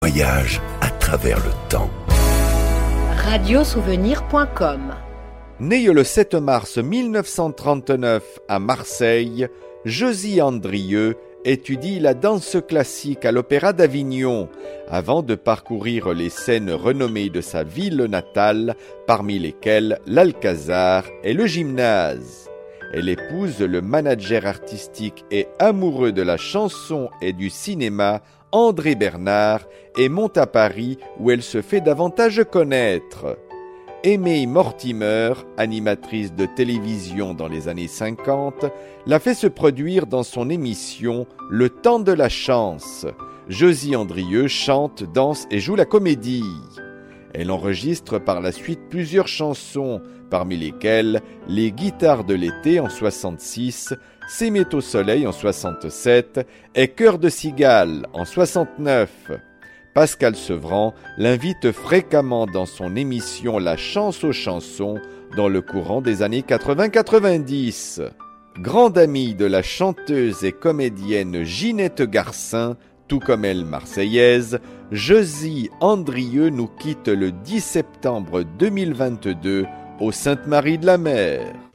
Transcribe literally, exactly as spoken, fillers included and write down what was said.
Voyage à travers le temps. radiosouvenir point com. Né le sept mars mille neuf cent trente-neuf à Marseille, Josy Andrieux étudie la danse classique à l'Opéra d'Avignon avant de parcourir les scènes renommées de sa ville natale, parmi lesquelles l'Alcazar et le Gymnase. Elle épouse le manager artistique et amoureux de la chanson et du cinéma, André Bernard, et monte à Paris où elle se fait davantage connaître. Aimée Mortimer, animatrice de télévision dans les années cinquante, l'a fait se produire dans son émission Le Temps de la Chance. Josy Andrieux chante, danse et joue la comédie. Elle enregistre par la suite plusieurs chansons, parmi lesquelles Les Guitares de l'été en soixante-six, S'aimer au soleil en soixante-sept et Cœur de cigale en soixante-neuf. Pascal Sevran l'invite fréquemment dans son émission La Chance aux chansons dans le courant des années quatre-vingts quatre-vingt-dix. Grande amie de la chanteuse et comédienne Ginette Garcin, tout comme elle marseillaise, Josy Andrieux nous quitte le dix septembre deux mille vingt-deux au Sainte-Marie-de-la-Mer.